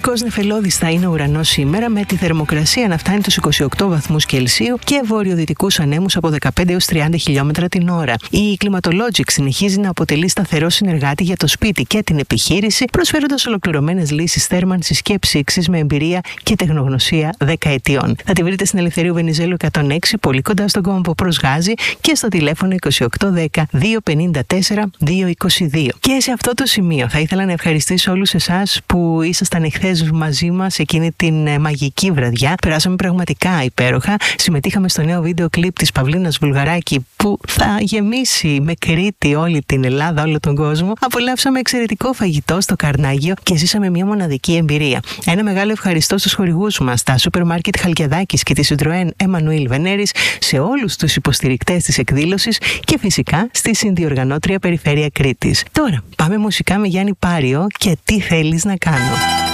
Κοσμικός νεφελώδης θα είναι ο ουρανός σήμερα, με τη θερμοκρασία να φτάνει τους 28 βαθμούς Κελσίου και βορειοδυτικούς ανέμους από 15 έως 30 χιλιόμετρα την ώρα. Η Climatologic συνεχίζει να αποτελεί σταθερό συνεργάτη για το σπίτι και την επιχείρηση, προσφέροντας ολοκληρωμένες λύσεις θέρμανσης και ψήξης με εμπειρία και τεχνογνωσία δεκαετιών. Θα τη βρείτε στην Ελευθερίου Βενιζέλου 106, πολύ κοντά στον κόμμα Ποπρός Γάζη, και στο τηλέφωνο 2810 254 222. Και σε αυτό το σημείο θα ήθελα να ευχαριστήσω όλους εσάς που ήσασταν εχθές μαζί μας εκείνη την μαγική βραδιά. Περάσαμε πραγματικά υπέροχα. Συμμετείχαμε στο νέο βίντεο κλιπ της Παυλίνας Βουλγαράκη που θα γεμίσει με Κρήτη όλη την Ελλάδα, όλο τον κόσμο. Απολαύσαμε εξαιρετικό φαγητό στο Καρνάγιο και ζήσαμε μια μοναδική εμπειρία. Ένα μεγάλο ευχαριστώ στους χορηγούς μας, τα Σούπερ Μάρκετ Χαλκιδάκης και τη Citroën Εμμανουήλ Βενέρης, σε όλους τους υποστηρικτές της εκδήλωσης και φυσικά στη συνδιοργανώτρια Περιφέρεια Κρήτης. Τώρα πάμε μουσικά με Γιάννη Πάριο και τι θέλεις να κάνω.